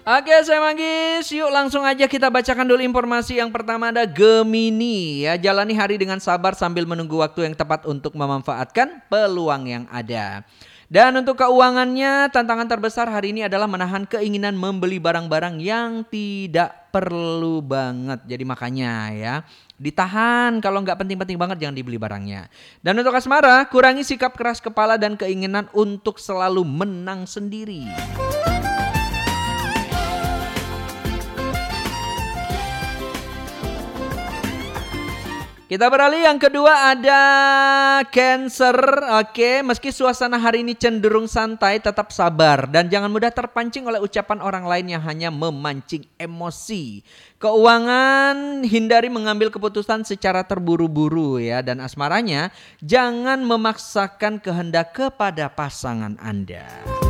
Oke, saya Manggis. Yuk langsung aja kita bacakan dulu informasi yang pertama ada Gemini. Ya, jalani hari dengan sabar sambil menunggu waktu yang tepat untuk memanfaatkan peluang yang ada. Dan untuk keuangannya, tantangan terbesar hari ini adalah menahan keinginan membeli barang-barang yang tidak perlu banget. Jadi makanya ya, ditahan, kalau nggak penting-penting banget jangan dibeli barangnya. Dan untuk asmara, kurangi sikap keras kepala dan keinginan untuk selalu menang sendiri. Kita beralih yang kedua ada Cancer. Oke, meski suasana hari ini cenderung santai, tetap sabar dan jangan mudah terpancing oleh ucapan orang lain yang hanya memancing emosi. Keuangan, hindari mengambil keputusan secara terburu-buru ya, dan asmaranya jangan memaksakan kehendak kepada pasangan Anda.